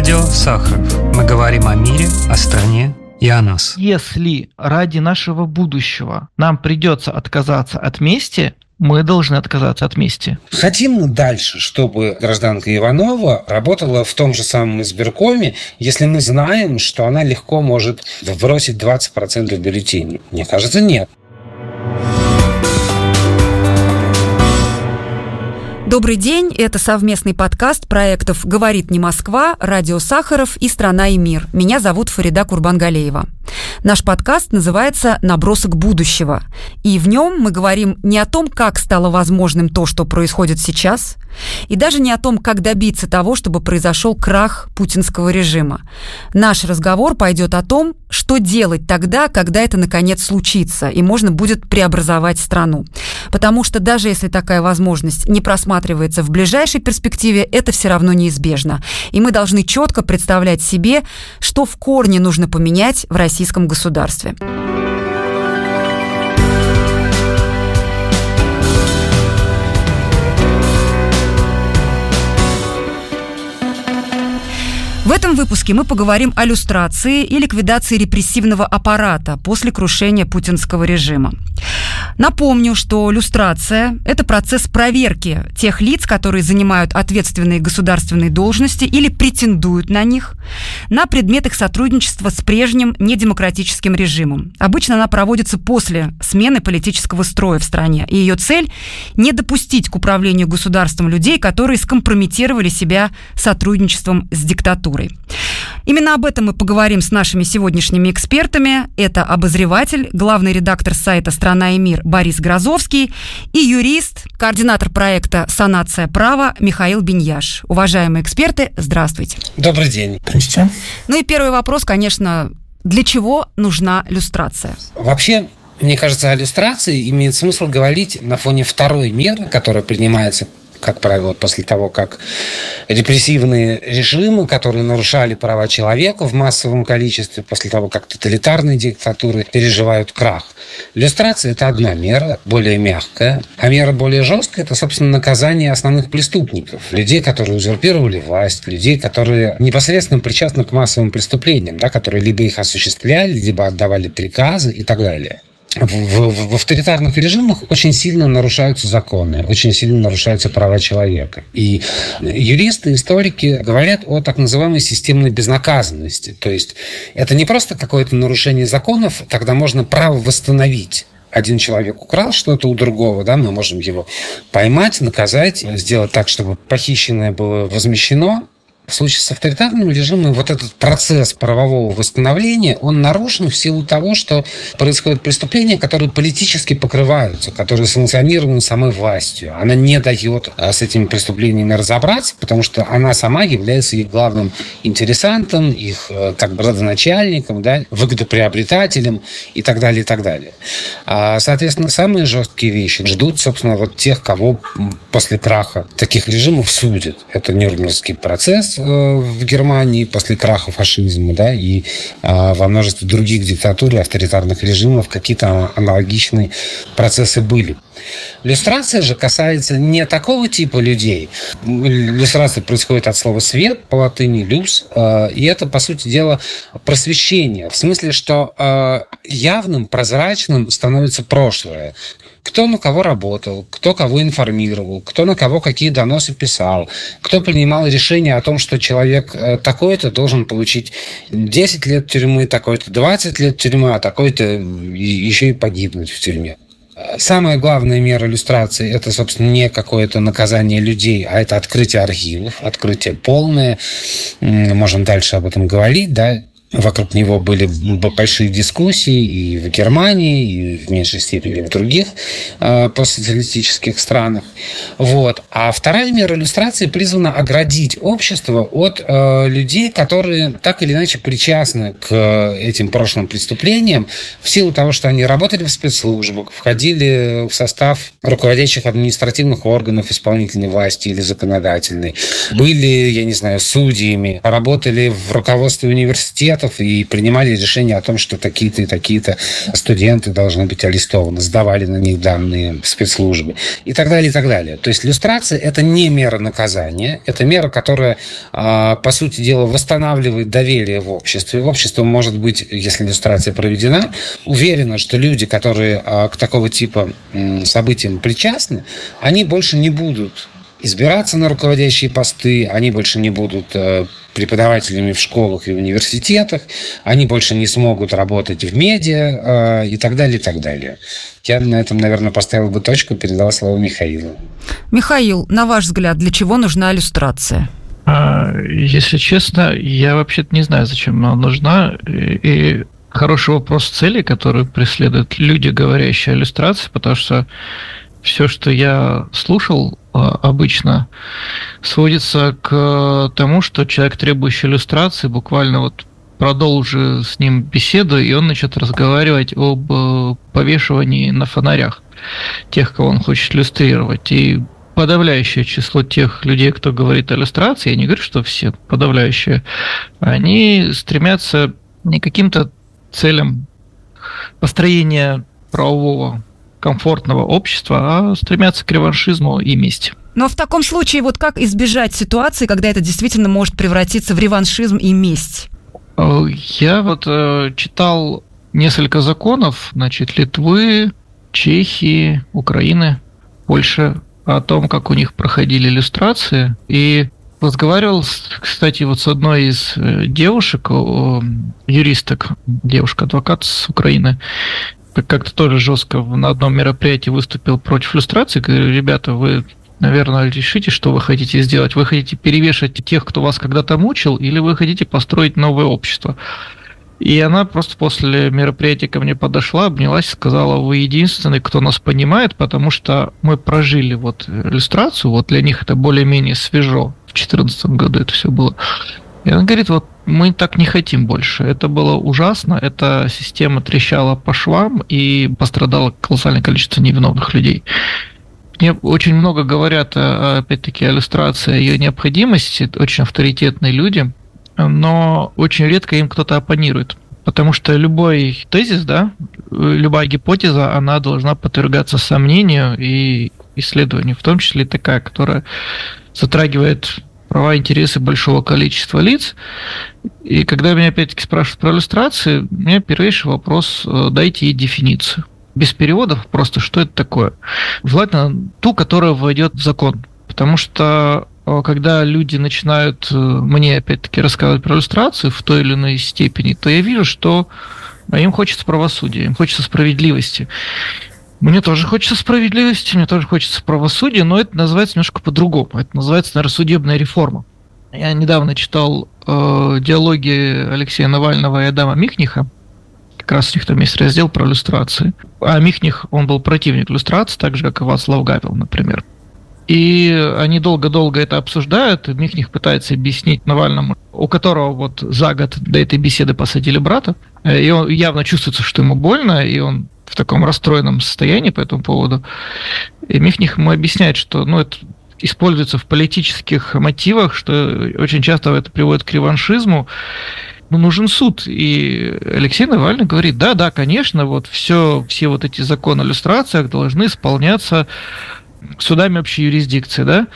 Радио Сахаров. Мы говорим о мире, о стране и о нас. Если ради нашего будущего нам придется отказаться от мести, мы должны отказаться от мести. Хотим мы дальше, чтобы гражданка Иванова работала в том же самом избиркоме, если мы знаем, что она легко может вбросить 20% бюллетеней? Мне кажется, нет. Добрый день, это совместный подкаст проектов «Говорит не Москва», «Радио Сахаров» и «Страна и мир». Меня зовут Фарида Курбангалеева. Наш подкаст называется «Набросок будущего». И в нем мы говорим не о том, как стало возможным то, что происходит сейчас, и даже не о том, как добиться того, чтобы произошел крах путинского режима. Наш разговор пойдет о том, что делать тогда, когда это наконец случится, и можно будет преобразовать страну. Потому что даже если такая возможность не просматривается в ближайшей перспективе, это все равно неизбежно. И мы должны четко представлять себе, что в корне нужно поменять в российском государстве. В этом выпуске мы поговорим о люстрации и ликвидации репрессивного аппарата после крушения путинского режима. Напомню, что люстрация – это процесс проверки тех лиц, которые занимают ответственные государственные должности или претендуют на них, на предмет их сотрудничества с прежним недемократическим режимом. Обычно она проводится после смены политического строя в стране, и ее цель – не допустить к управлению государством людей, которые скомпрометировали себя сотрудничеством с диктатурой. Именно об этом мы поговорим с нашими сегодняшними экспертами. Это обозреватель, главный редактор сайта «Страна и мир» Борис Грозовский и юрист, координатор проекта «Санация права» Михаил Биньяш. Уважаемые эксперты, здравствуйте. Добрый день. Здравствуйте. Ну и первый вопрос, конечно, для чего нужна люстрация? Вообще, мне кажется, о люстрации имеет смысл говорить на фоне второй меры, которая принимается, как правило, после того, как репрессивные режимы, которые нарушали права человека в массовом количестве, после того, как тоталитарные диктатуры переживают крах. Люстрация – это одна мера, более мягкая. А мера более жесткая – это, собственно, наказание основных преступников. Людей, которые узурпировали власть, людей, которые непосредственно причастны к массовым преступлениям, да, которые либо их осуществляли, либо отдавали приказы и так далее. В авторитарных режимах очень сильно нарушаются законы, очень сильно нарушаются права человека. И юристы, историки говорят о так называемой системной безнаказанности. То есть это не просто какое-то нарушение законов, тогда можно право восстановить. Один человек украл что-то у другого, да, мы можем его поймать, наказать, сделать так, чтобы похищенное было возмещено. В случае с авторитарным режимом вот этот процесс правового восстановления, он нарушен в силу того, что происходят преступления, которые политически покрываются, которые санкционированы самой властью. Она не дает с этими преступлениями разобраться, потому что она сама является их главным интересантом, их как бы родоначальником, да, выгодоприобретателем и так далее, и так далее. Соответственно, самые жесткие вещи ждут, собственно, вот тех, кого после краха таких режимов судят. Это Нюрнбергский процесс в Германии после краха фашизма, да, и во множестве других диктатур и авторитарных режимов какие-то аналогичные процессы были. Люстрация же касается не такого типа людей. Люстрация происходит от слова «свет», по латыни «люс», и это, по сути дела, просвещение. В смысле, что явным, прозрачным становится прошлое. Кто на кого работал, кто кого информировал, кто на кого какие доносы писал, кто принимал решение о том, что человек такой-то должен получить 10 лет тюрьмы, такой-то 20 лет тюрьмы, а такой-то еще и погибнуть в тюрьме. Самая главная мера люстрации – это, собственно, не какое-то наказание людей, а это открытие архивов, открытие полное. Можем дальше об этом говорить, да. Вокруг него были большие дискуссии и в Германии, и в меньшей степени в других постсоциалистических странах. Вот. А вторая мера люстрации призвана оградить общество от людей, которые так или иначе причастны к этим прошлым преступлениям в силу того, что они работали в спецслужбах, входили в состав руководящих административных органов исполнительной власти или законодательной, были, я не знаю, судьями, работали в руководстве университета, студентов и принимали решение о том, что такие-то и такие-то студенты должны быть арестованы, сдавали на них данные спецслужбы и так далее, и так далее. То есть люстрация – это не мера наказания, это мера, которая, по сути дела, восстанавливает доверие в обществе. Общество может быть, если люстрация проведена, уверено, что люди, которые к такого типа событиям причастны, они больше не будут избираться на руководящие посты, они больше не будут преподавателями в школах и университетах, они больше не смогут работать в медиа и так далее, и так далее. Я на этом, наверное, поставил бы точку, передал слово Михаилу. Михаил, на ваш взгляд, для чего нужна люстрация? Если честно, я вообще-то не знаю, зачем она нужна. И хороший вопрос цели, которую преследуют люди, говорящие о люстрации, потому что все, что я слушал обычно, сводится к тому, что человек, требующий люстрации, буквально вот продолжи с ним беседу, и он начнет разговаривать об повешивании на фонарях тех, кого он хочет люстрировать. И подавляющее число тех людей, кто говорит о люстрации, я не говорю, что все, подавляющие, они стремятся не к каким-то целям построения правового комфортного общества, а стремятся к реваншизму и мести. Но в таком случае вот как избежать ситуации, когда это действительно может превратиться в реваншизм и месть? Я вот читал несколько законов, значит, Литвы, Чехии, Украины, Польши, о том, как у них проходили люстрации, и разговаривал, кстати, вот с одной из девушек, юристок, девушка-адвокат с Украины, как-то тоже жестко на одном мероприятии выступил против люстрации. Говорю, ребята, вы, наверное, решите, что вы хотите сделать. Вы хотите перевешать тех, кто вас когда-то мучил, или вы хотите построить новое общество? И она просто после мероприятия ко мне подошла, обнялась и сказала, вы единственный, кто нас понимает, потому что мы прожили вот люстрацию, вот для них это более-менее свежо. В 2014 году это все было. И она говорит, вот мы так не хотим больше. Это было ужасно, эта система трещала по швам и пострадало колоссальное количество невиновных людей. Мне очень много говорят, опять-таки, о люстрации, о ее необходимости, очень авторитетные люди, но очень редко им кто-то оппонирует. Потому что любой тезис, да, любая гипотеза, она должна подвергаться сомнению и исследованию, в том числе такая, которая затрагивает права и интересы большого количества лиц. И когда меня опять-таки спрашивают про люстрации, у меня первейший вопрос, дайте ей дефиницию. Без переводов просто, что это такое. Желательно ту, которая войдет в закон. Потому что когда люди начинают мне опять-таки рассказывать про люстрацию в той или иной степени, то я вижу, что им хочется правосудия, им хочется справедливости. Мне тоже хочется справедливости, мне тоже хочется правосудия, но это называется немножко по-другому. Это называется, наверное, судебная реформа. Я недавно читал диалоги Алексея Навального и Адама Михниха. Как раз у них там есть раздел про люстрации. А Михних, он был противник люстрации, так же, как и Вацлав Гавел, например. И они долго-долго это обсуждают. Михних пытается объяснить Навальному, у которого вот за год до этой беседы посадили брата. И он явно чувствуется, что ему больно, и он в таком расстроенном состоянии по этому поводу. И Михних ему объясняет, что это используется в политических мотивах, что очень часто это приводит к реваншизму. Нужен суд. И Алексей Навальный говорит, да, конечно, вот все вот эти законы о люстрациях должны исполняться судами общей юрисдикции, да?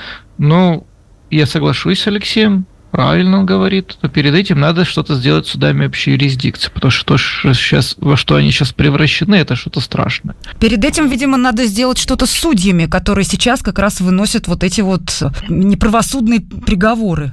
Я соглашусь с Алексеем, правильно он говорит, но перед этим надо что-то сделать с судами общей юрисдикции, потому что во что они сейчас превращены, это что-то страшное. Перед этим, видимо, надо сделать что-то с судьями, которые сейчас как раз выносят вот эти вот неправосудные приговоры.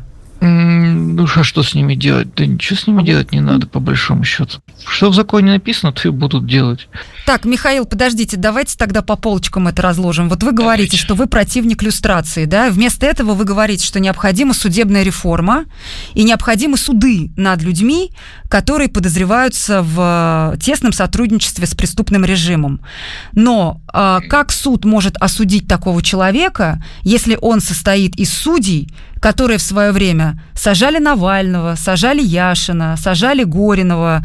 А что с ними делать? Да ничего с ними делать не надо, по большому счету. Что в законе написано, то и будут делать. Так, Михаил, подождите, давайте тогда по полочкам это разложим. Вот вы говорите, что вы противник люстрации, да? Вместо этого вы говорите, что необходима судебная реформа и необходимы суды над людьми, которые подозреваются в тесном сотрудничестве с преступным режимом. Но как суд может осудить такого человека, если он состоит из судей, которые в свое время сажали Навального, сажали Яшина, сажали Горинова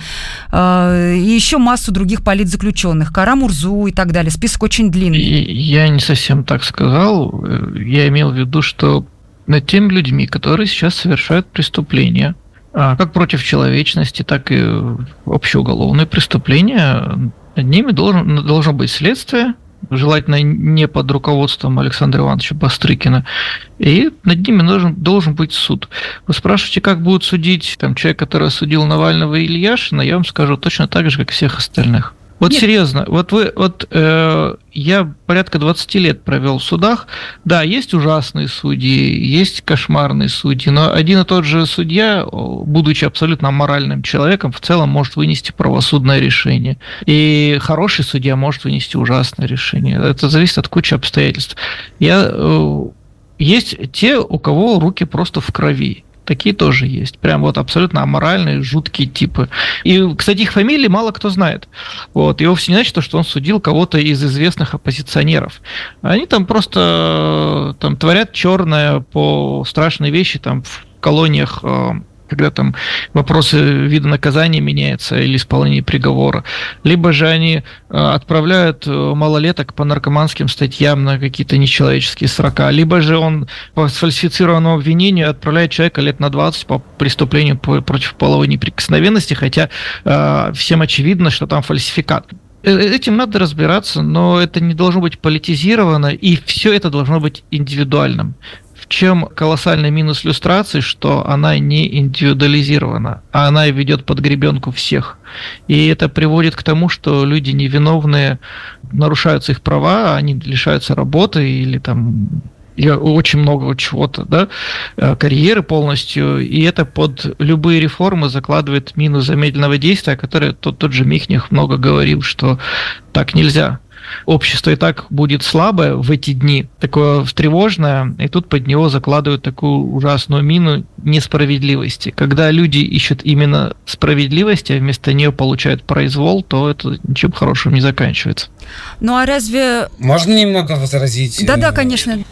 и еще массу других политзаключенных, Кара-Мурзу и так далее. Список очень длинный. Я не совсем так сказал. Я имел в виду, что над теми людьми, которые сейчас совершают преступления, как против человечности, так и общеуголовные преступления. Над ними должно быть следствие, желательно не под руководством Александра Ивановича Бастрыкина, и над ними должен быть суд. Вы спрашиваете, как будут судить человек, который осудил Навального и Ильяшина, я вам скажу точно так же, как всех остальных. Вот серьезно, я порядка 20 лет провел в судах. Да, есть ужасные судьи, есть кошмарные судьи, но один и тот же судья, будучи абсолютно аморальным человеком, в целом может вынести правосудное решение. И хороший судья может вынести ужасное решение. Это зависит от кучи обстоятельств. Есть те, у кого руки просто в крови. Такие тоже есть. Прям абсолютно аморальные, жуткие типы. И, кстати, их фамилии мало кто знает. И вовсе не значит, что он судил кого-то из известных оппозиционеров. Они там просто творят черное по страшные вещи в колониях, когда там вопросы вида наказания меняются или исполнения приговора. Либо же они отправляют малолеток по наркоманским статьям на какие-то нечеловеческие срока. Либо же он по сфальсифицированному обвинению отправляет человека лет на 20 по преступлению против половой неприкосновенности, хотя всем очевидно, что там фальсификат. Этим надо разбираться, но это не должно быть политизировано, и все это должно быть индивидуальным. В чем колоссальный минус люстрации, что она не индивидуализирована, а она ведет под гребенку всех. И это приводит к тому, что люди невиновные, нарушаются их права, они лишаются работы или очень много чего-то, карьеры полностью, и это под любые реформы закладывает минус замедленного действия, который тот же Михних много говорил, что так нельзя. Общество и так будет слабое в эти дни, такое тревожное, и тут под него закладывают такую ужасную мину несправедливости. Когда люди ищут именно справедливости, а вместо нее получают произвол, то это ничем хорошим не заканчивается. Ну а разве... Можно немного возразить? Да, конечно.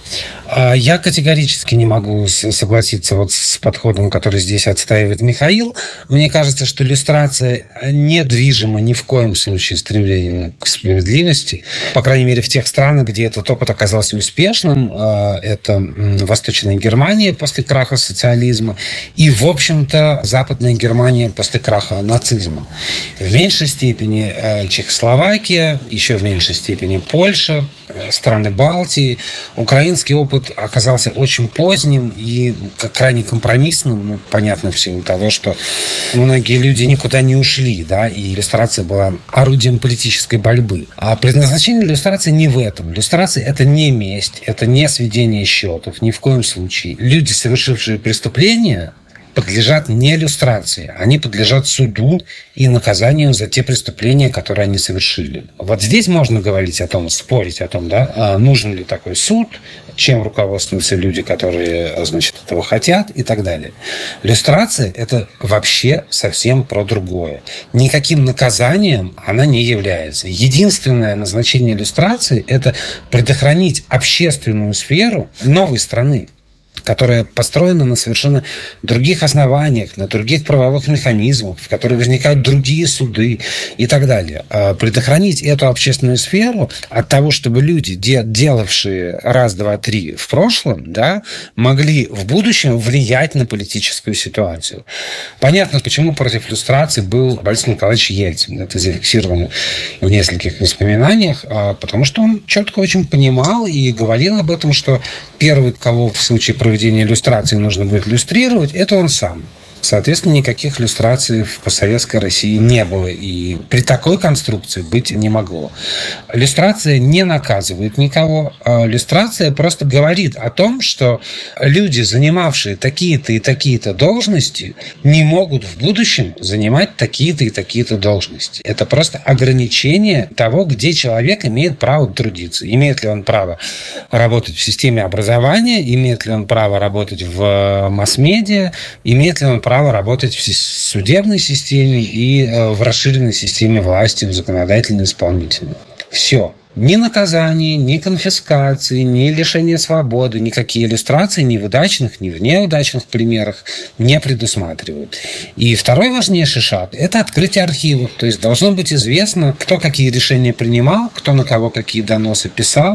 Я категорически не могу согласиться с подходом, который здесь отстаивает Михаил. Мне кажется, что люстрация недвижима ни в коем случае стремлением к справедливости. По крайней мере, в тех странах, где этот опыт оказался успешным. Это Восточная Германия после краха социализма и, в общем-то, Западная Германия после краха нацизма. В меньшей степени Чехословакия, еще в меньшей степени Польша, страны Балтии. Украинский опыт оказался очень поздним и крайне компромиссным, понятно, в силу того, что многие люди никуда не ушли, и иллюстрация была орудием политической борьбы. А предназначение иллюстрации не в этом. Иллюстрация – это не месть, это не сведение счетов, ни в коем случае. Люди, совершившие преступления, подлежат не иллюстрации, они подлежат суду и наказанию за те преступления, которые они совершили. Вот здесь можно говорить о том, спорить о том, нужен ли такой суд, чем руководствуются люди, которые, этого хотят и так далее. Иллюстрация – это вообще совсем про другое. Никаким наказанием она не является. Единственное назначение иллюстрации – это предохранить общественную сферу новой страны, которая построена на совершенно других основаниях, на других правовых механизмах, в которой возникают другие суды и так далее. Предохранить эту общественную сферу от того, чтобы люди, делавшие раз, два, три в прошлом, могли в будущем влиять на политическую ситуацию. Понятно, почему против люстрации был Борис Николаевич Ельцин. Это зафиксировано в нескольких воспоминаниях, потому что он четко очень понимал и говорил об этом, что первый, кого в случае проведения иллюстрации нужно будет иллюстрировать, это он сам. Соответственно, никаких иллюстраций в постсоветской России не было. И при такой конструкции быть не могло. Иллюстрация не наказывает никого. Иллюстрация просто говорит о том, что люди, занимавшие такие-то и такие-то должности, не могут в будущем занимать такие-то и такие-то должности. Это просто ограничение того, где человек имеет право трудиться. Имеет ли он право работать в системе образования, имеет ли он право работать в масс-медиа, имеет ли он право работать в судебной системе и в расширенной системе власти, в законодательной, исполнительной. Все. Ни наказание, ни конфискации, ни лишение свободы, никакие иллюстрации ни в удачных, ни в неудачных примерах не предусматривают. И второй важнейший шаг – это открытие архивов. То есть должно быть известно, кто какие решения принимал, кто на кого какие доносы писал,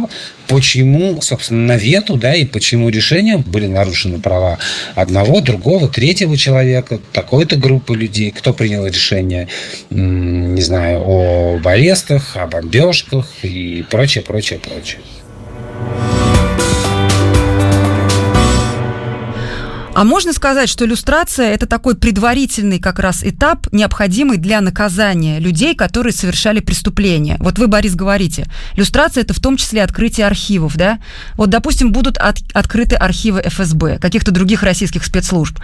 почему, собственно, на вету, да, и почему решением были нарушены права одного, другого, третьего человека, такой-то группы людей, кто принял решение, не знаю, об арестах, о бомбежках и прочее, прочее, прочее. А можно сказать, что люстрация – это такой предварительный как раз этап, необходимый для наказания людей, которые совершали преступления. Вот вы, Борис, говорите, люстрация – это в том числе открытие архивов, да? Вот, допустим, будут открыты архивы ФСБ, каких-то других российских спецслужб.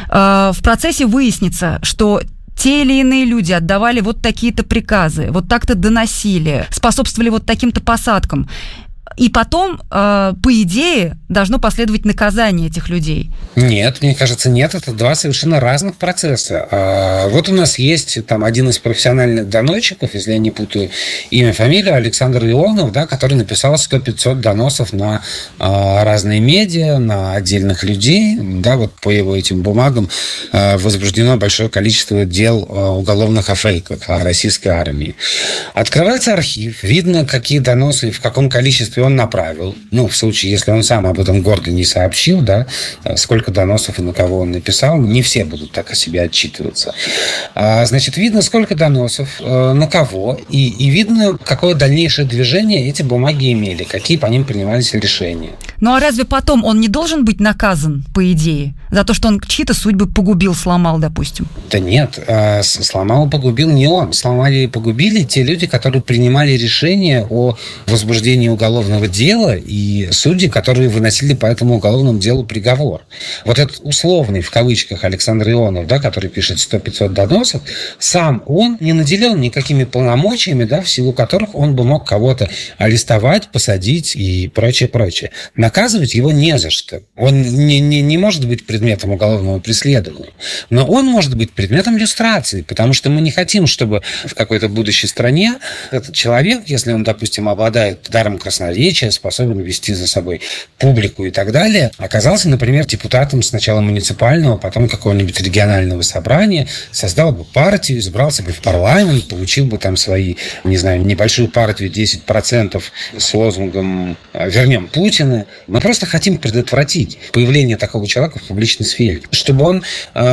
В процессе выяснится, что те или иные люди отдавали вот такие-то приказы, вот так-то доносили, способствовали вот таким-то посадкам. И потом, по идее, должно последовать наказание этих людей. Нет, мне кажется, нет. Это два совершенно разных процесса. Вот у нас есть там один из профессиональных доносчиков, если я не путаю имя, фамилию, Александр Леонов, да, который написал 100-500 доносов на разные медиа, на отдельных людей. Да, вот по его этим бумагам возбуждено большое количество дел уголовных о фейках, о российской армии. Открывается архив, видно, какие доносы и в каком количестве он направил. Ну, в случае, если он сам об этом гордо не сообщил, да, сколько доносов и на кого он написал, не все будут так о себе отчитываться. Значит, видно, сколько доносов, на кого, и видно, какое дальнейшее движение эти бумаги имели, какие по ним принимались решения. Ну, а разве потом он не должен быть наказан, по идее, за то, что он чьи-то судьбы погубил, сломал, допустим? Да нет, сломал и погубил не он. Сломали и погубили те люди, которые принимали решение о возбуждении уголовного дела, и судьи, которые выносили по этому уголовному делу приговор. Вот этот условный, в кавычках, Александр Ионов, да, который пишет 100-500 доносов, сам он не наделен никакими полномочиями, да, в силу которых он бы мог кого-то арестовать, посадить и прочее, прочее. Наказывать его не за что. Он не может быть предметом уголовного преследования. Но он может быть предметом люстрации, потому что мы не хотим, чтобы в какой-то будущей стране этот человек, если он, допустим, обладает даром красноречия, способен вести за собой публику и так далее, оказался, например, депутатом сначала муниципального, потом какого-нибудь регионального собрания, создал бы партию, избрался бы в парламент, получил бы там свои, не знаю, небольшую партию 10% с лозунгом «Вернем Путина». Мы просто хотим предотвратить появление такого человека в публичной сфере, чтобы он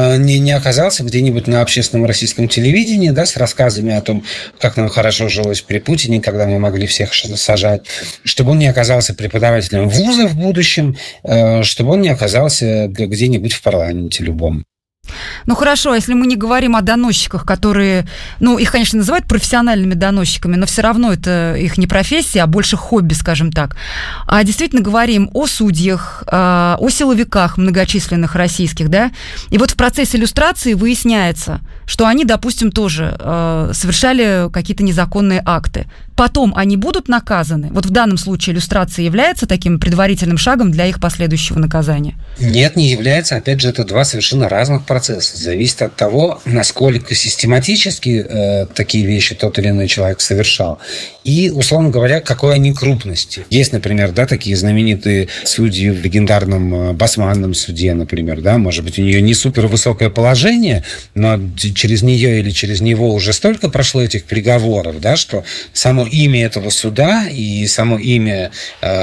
не оказался где-нибудь на общественном российском телевидении, да, с рассказами о том, как нам хорошо жилось при Путине, когда мы могли всех сажать, чтобы он не оказался преподавателем вуза в будущем, чтобы он не оказался где-нибудь в парламенте любом. Ну хорошо, если мы не говорим о доносчиках, которые, ну, их, конечно, называют профессиональными доносчиками, но все равно это их не профессия, а больше хобби, скажем так. А действительно говорим о судьях, о силовиках многочисленных российских, да, и вот в процессе люстрации выясняется, что они, допустим, тоже совершали какие-то незаконные акты. Потом они будут наказаны? Вот в данном случае люстрация является таким предварительным шагом для их последующего наказания? Нет, не является. Опять же, это два совершенно разных процесса. Зависит от того, насколько систематически такие вещи тот или иной человек совершал. И, условно говоря, какой они крупности. Есть, например, да, такие знаменитые судьи в легендарном Басманном суде, например. Да, может быть, у нее не супервысокое положение, но через нее или через него уже столько прошло этих приговоров, да, что само имя этого суда и само имя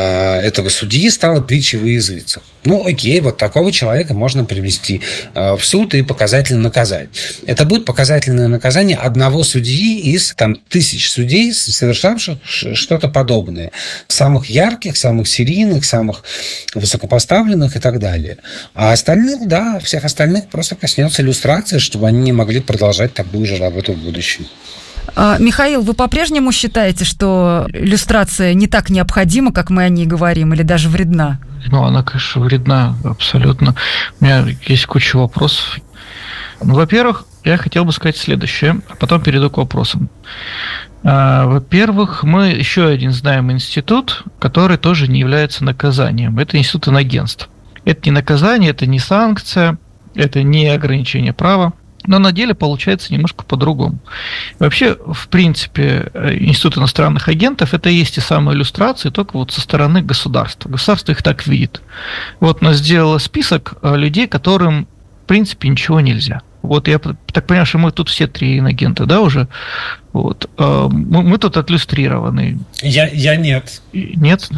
этого судьи стало притчей во языцах. Ну, окей, вот такого человека можно привести в суд и показательно наказать. Это будет показательное наказание одного судьи из там, тысяч судей, совершавших что-то подобное. Самых ярких, самых серийных, самых высокопоставленных и так далее. А остальных, да, всех остальных просто коснется люстрация, чтобы они не могли продолжать такую же работу в будущем. Михаил, вы по-прежнему считаете, что люстрация не так необходима, как мы о ней говорим, или даже вредна? Ну, она, конечно, вредна абсолютно. У меня есть куча вопросов. Ну, во-первых, я хотел бы сказать следующее, а потом перейду к вопросам. Во-первых, мы еще один знаем институт, который тоже не является наказанием. Это институт инагентств. Это не наказание, это не санкция, это не ограничение права. Но на деле получается немножко по-другому. Вообще, в принципе, Институт иностранных агентов – это и есть те самые иллюстрации, только вот со стороны государства. Государство их так видит. Вот нас сделало список людей, которым, в принципе, ничего нельзя. Вот я так понимаю, что мы тут все 3 инагента, да, уже? Вот. Мы тут отлюстрированы. Я нет. Нет?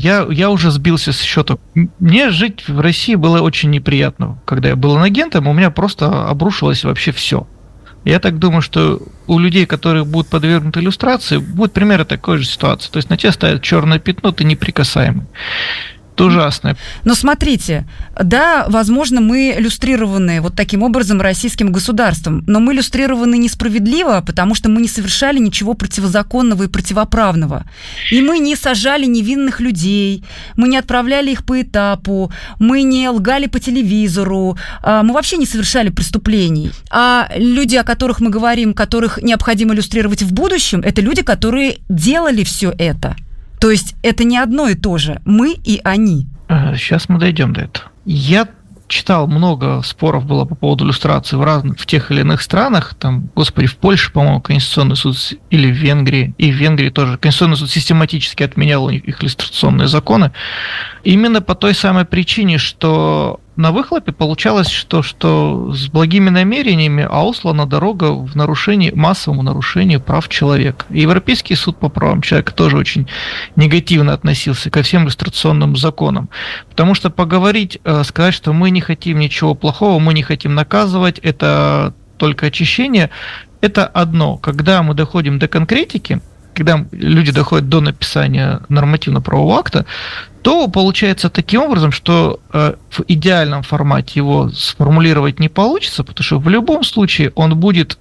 Я уже сбился с счета. Мне жить в России было очень неприятно. Когда я был инагентом, у меня просто обрушилось вообще все. Я так думаю, что у людей, которые будут подвергнуты иллюстрации, будет примерно такой же ситуации. То есть на тебя ставят черное пятно, ты неприкасаемый. Это ужасно. Но смотрите, да, возможно, мы иллюстрированы вот таким образом российским государством, но мы иллюстрированы несправедливо, потому что мы не совершали ничего противозаконного и противоправного. И мы не сажали невинных людей, мы не отправляли их по этапу, мы не лгали по телевизору, мы вообще не совершали преступлений. А люди, о которых мы говорим, которых необходимо иллюстрировать в будущем, это люди, которые делали все это. То есть это не одно и то же. Мы и они. Сейчас мы дойдем до этого. Я читал, много споров было по поводу иллюстрации в тех или иных странах. Там, господи, в Польше, по-моему, Конституционный суд, или в Венгрии, и в Венгрии тоже. Конституционный суд систематически отменял их иллюстрационные законы. Именно по той самой причине, что на выхлопе получалось, что с благими намерениями, а услана дорога в массовому нарушению прав человека. И Европейский суд по правам человека тоже очень негативно относился ко всем иллюстрационным законам. Потому что сказать, что мы не хотим ничего плохого, мы не хотим наказывать, это только очищение, это одно. Когда мы доходим до конкретики, когда люди доходят до написания нормативно-правового акта, то получается таким образом, что в идеальном формате его сформулировать не получится, потому что в любом случае он будет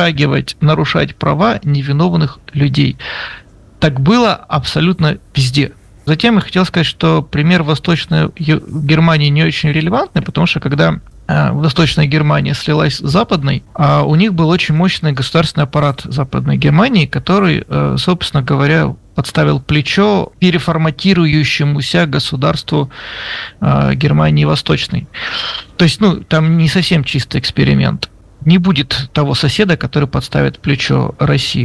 нарушать права невиновных людей. Так было абсолютно везде. Затем я хотел сказать, что пример Восточной Германии не очень релевантный, потому что когда Восточная Германия слилась с Западной, у них был очень мощный государственный аппарат Западной Германии, который, собственно говоря, подставил плечо переформатирующемуся государству Германии Восточной. То есть, там не совсем чистый эксперимент. Не будет того соседа, который подставит плечо России.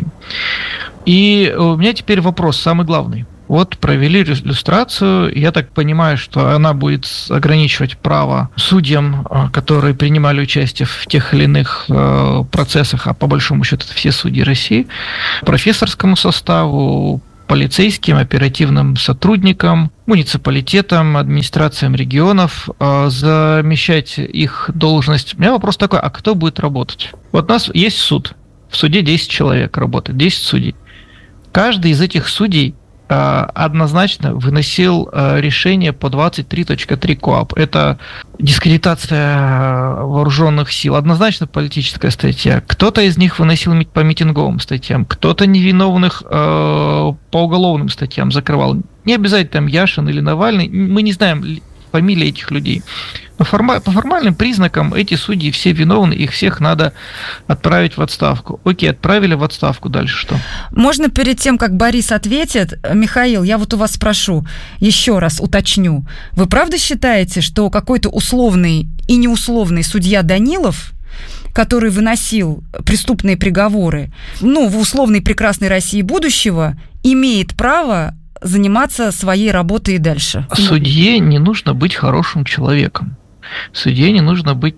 И у меня теперь вопрос, самый главный. Вот провели иллюстрацию, я так понимаю, что она будет ограничивать право судьям, которые принимали участие в тех или иных процессах, а по большому счету это все судьи России, профессорскому составу, полицейским, оперативным сотрудникам, муниципалитетам, администрациям регионов, замещать их должность. У меня вопрос такой, а кто будет работать? Вот у нас есть суд, в суде 10 человек работает, 10 судей. Каждый из этих судей однозначно выносил решение по 23.3 КоАП. Это дискредитация вооруженных сил. Однозначно политическая статья. Кто-то из них выносил по митинговым статьям, кто-то невиновных по уголовным статьям закрывал. Не обязательно там Яшин или Навальный. Мы не знаем фамилии этих людей. Но по формальным признакам эти судьи все виновны, их всех надо отправить в отставку. Окей, отправили в отставку, дальше что? Можно перед тем, как Борис ответит, Михаил, я вот у вас спрошу, еще раз уточню. Вы правда считаете, что какой-то условный и неусловный судья Данилов, который выносил преступные приговоры, в условной прекрасной России будущего, имеет право заниматься своей работой и дальше? Судье не нужно быть хорошим человеком. Судье не нужно быть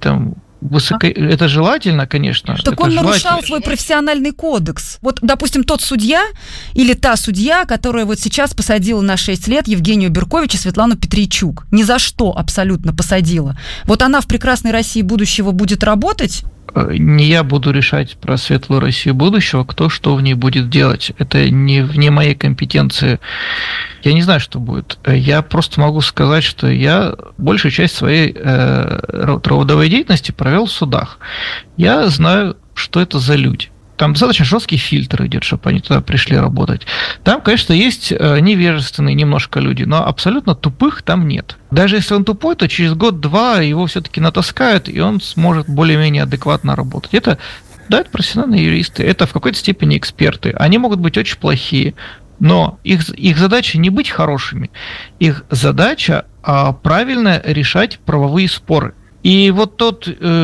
Это желательно, конечно. Так он нарушал свой профессиональный кодекс. Вот, допустим, тот судья или та судья, которая вот сейчас посадила на 6 лет Евгению Беркович и Светлану Петрийчук. Ни за что абсолютно посадила. Вот она в прекрасной России будущего будет работать? Не я буду решать про светлую Россию будущего, кто что в ней будет делать. Это не вне моей компетенции. Я не знаю, что будет. Я просто могу сказать, что я большую часть своей трудовой деятельности провел в судах. Я знаю, что это за люди. Там достаточно жесткий фильтр идет, чтобы они туда пришли работать. Там, конечно, есть невежественные немножко люди, но абсолютно тупых там нет. Даже если он тупой, то через год-два его все-таки натаскают, и он сможет более-менее адекватно работать. Это профессиональные юристы, это в какой-то степени эксперты. Они могут быть очень плохие, но их задача не быть хорошими. Их задача правильно решать правовые споры. И вот тот,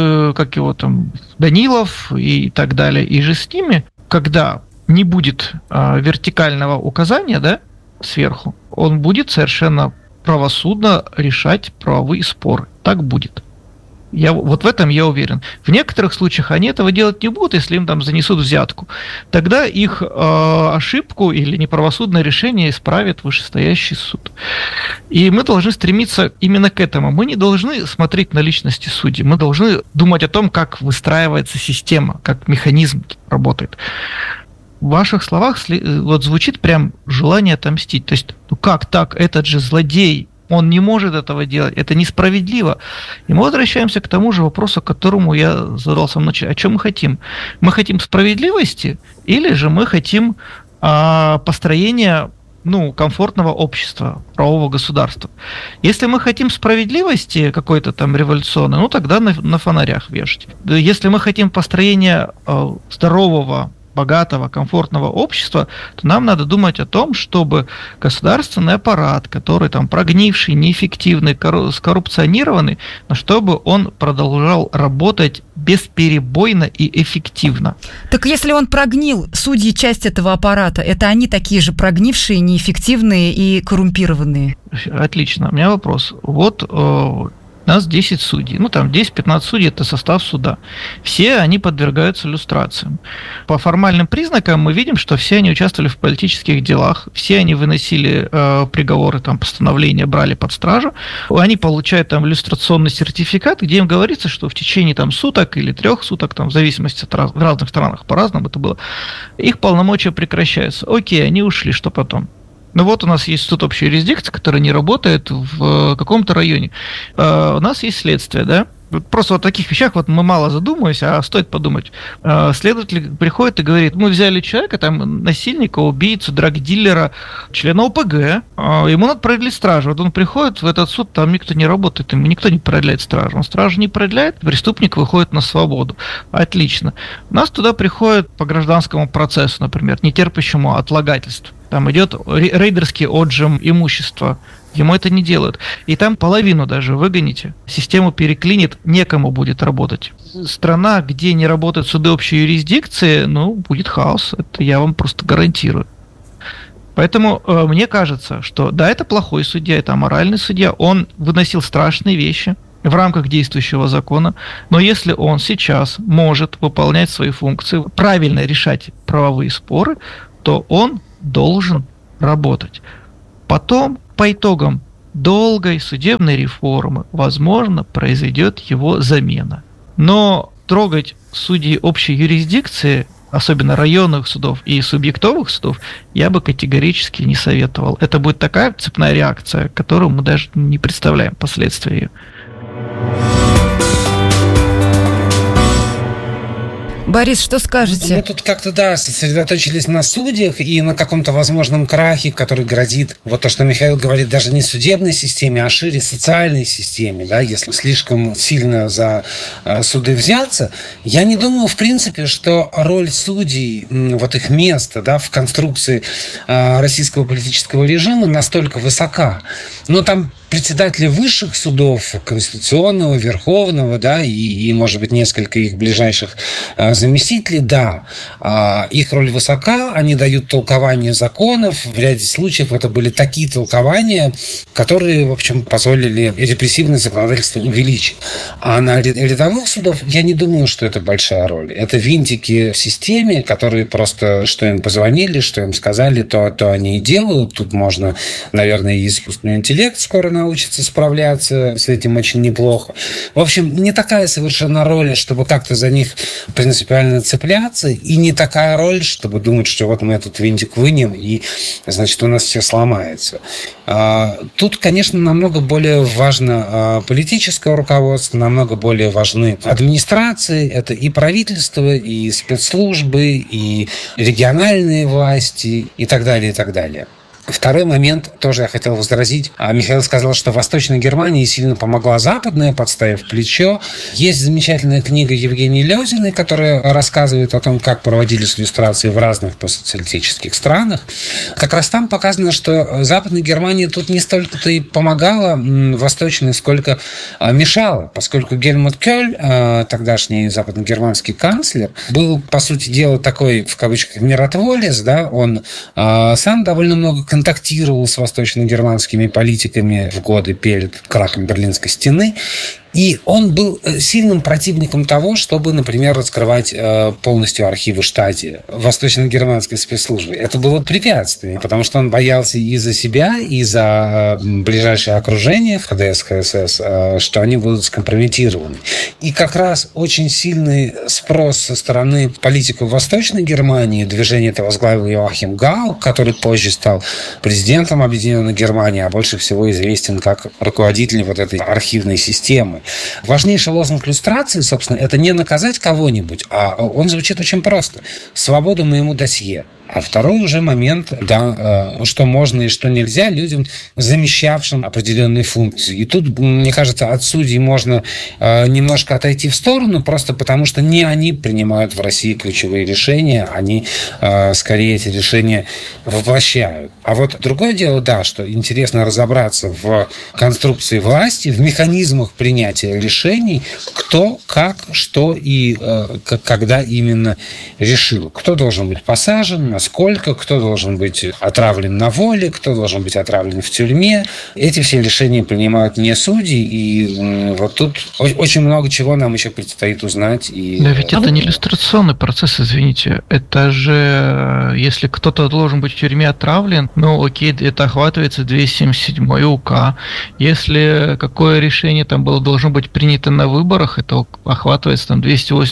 Данилов и так далее, и же с ними, когда не будет вертикального указания, да, сверху, он будет совершенно правосудно решать правовые споры. Так будет. Вот в этом я уверен. В некоторых случаях они этого делать не будут, если им там занесут взятку. Тогда их ошибку или неправосудное решение исправит вышестоящий суд. И мы должны стремиться именно к этому. Мы не должны смотреть на личности судей. Мы должны думать о том, как выстраивается система, как механизм работает. В ваших словах вот звучит прям желание отомстить. То есть, ну как так, этот же злодей, он не может этого делать, это несправедливо. И мы возвращаемся к тому же вопросу, к которому я задал в самом начале. О чем мы хотим? Мы хотим справедливости или же мы хотим построения комфортного общества, правового государства? Если мы хотим справедливости какой-то там революционной, тогда на фонарях вешать. Если мы хотим построения здорового, богатого, комфортного общества, то нам надо думать о том, чтобы государственный аппарат, который там прогнивший, неэффективный, скоррупционированный, но чтобы он продолжал работать бесперебойно и эффективно. Так если он прогнил, судьи часть этого аппарата, это они такие же прогнившие, неэффективные и коррумпированные? Отлично. У меня вопрос. Вот у нас 10 судей. 10-15 судей – это состав суда. Все они подвергаются люстрациям. По формальным признакам мы видим, что все они участвовали в политических делах, все они выносили приговоры, постановления, брали под стражу. Они получают люстрационный сертификат, где им говорится, что в течение суток или 3 суток, в зависимости от в разных странах по-разному это было, их полномочия прекращаются. Окей, они ушли, что потом? Вот у нас есть суд общей юрисдикции, который не работает в каком-то районе. У нас есть следствие, да? Просто о таких вещах мы мало задумываемся, а стоит подумать. Следователь приходит и говорит: мы взяли человека, насильника, убийцу, драгдилера, члена ОПГ, ему надо продлить стражу. Вот он приходит в этот суд, там никто не работает, ему никто не продляет стражу. Он стражу не продляет, преступник выходит на свободу. Отлично. У нас туда приходят по гражданскому процессу, например, не терпящему отлагательств. Там идет рейдерский отжим имущества. Ему это не делают. И там половину даже выгоните. Систему переклинит, некому будет работать. Страна, где не работают суды общей юрисдикции, будет хаос. Это я вам просто гарантирую. Поэтому мне кажется, что да, это плохой судья, это аморальный судья. Он выносил страшные вещи в рамках действующего закона. Но если он сейчас может выполнять свои функции, правильно решать правовые споры, то он должен работать. Потом, по итогам долгой судебной реформы, возможно, произойдет его замена. Но трогать судей общей юрисдикции, особенно районных судов и субъектовых судов, я бы категорически не советовал. Это будет такая цепная реакция, которую мы даже не представляем последствия ее. Борис, что скажете? Мы тут как-то, сосредоточились на судьях и на каком-то возможном крахе, который грозит, то, что Михаил говорит, даже не судебной системе, а шире социальной системе, если слишком сильно за суды взяться. Я не думаю, в принципе, что роль судей, их место, в конструкции российского политического режима настолько высока. Но там председатели высших судов, Конституционного, Верховного, и, может быть, несколько их ближайших заместителей, их роль высока, они дают толкование законов, в ряде случаев это были такие толкования, которые, в общем, позволили репрессивное законодательство увеличить. А на рядовых судов я не думаю, что это большая роль. Это винтики в системе, которые просто, что им позвонили, что им сказали, то они и делают. Тут можно, наверное, и искусственный интеллект скоро научится справляться с этим очень неплохо. В общем, не такая совершенно роль, чтобы как-то за них принципиально цепляться, и не такая роль, чтобы думать, что мы этот винтик вынем, и, значит, у нас все сломается. Тут, конечно, намного более важно политическое руководство, намного более важны администрации, это и правительство, и спецслужбы, и региональные власти, и так далее, и так далее. Второй момент, тоже я хотел возразить. Михаил сказал, что в Восточной Германии сильно помогла Западная, подставив плечо. Есть замечательная книга Евгении Лёзиной, которая рассказывает о том, как проводились люстрации в разных постсоциалистических странах. Как раз там показано, что Западная Германия тут не столько-то и помогала Восточной, сколько мешала, поскольку Гельмут Кёль, тогдашний западногерманский канцлер, был, по сути дела, такой, в кавычках, миротворец, он сам довольно много контактировал с восточно-германскими политиками в годы перед крахом Берлинской стены. И он был сильным противником того, чтобы, например, раскрывать полностью архивы Штази восточно-германской спецслужбы. Это было препятствие, потому что он боялся и за себя, и за ближайшее окружение в ХДС, ХСС, что они будут скомпрометированы. И как раз очень сильный спрос со стороны политиков Восточной Германии, движение это возглавил Йоахим Гаук, который позже стал президентом Объединенной Германии, а больше всего известен как руководитель вот этой архивной системы. Важнейший лозунг люстрации, собственно, это не наказать кого-нибудь, а он звучит очень просто. Свобода моему досье. А второй уже момент, да, что можно и что нельзя людям, замещавшим определенные функции. И тут, мне кажется, от судей можно немножко отойти в сторону, просто потому что не они принимают в России ключевые решения, они скорее эти решения воплощают. А вот другое дело, да, что интересно разобраться в конструкции власти, в механизмах принятия решений, кто, как, что и когда именно решил. Кто должен быть посажен, насколько, кто должен быть отравлен на воле, кто должен быть отравлен в тюрьме. Эти все решения принимают не судьи, и вот тут очень много чего нам еще предстоит узнать. И... Да ведь это не иллюстрационный процесс, извините. Это же, если кто-то должен быть в тюрьме отравлен, ну окей, это охватывается 277 УК. Если какое решение там было должно быть принято на выборах, это охватывается там